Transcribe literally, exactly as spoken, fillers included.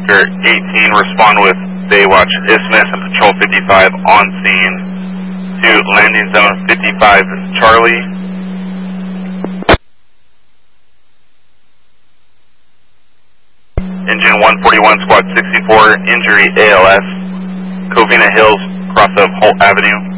helicopter eighteen respond with Baywatch Isthmus and Patrol fifty-five on scene to landing zone fifty-five Charlie. Engine one forty-one, squad sixty-four, injury A L S, Covina Hills, cross of Holt Avenue.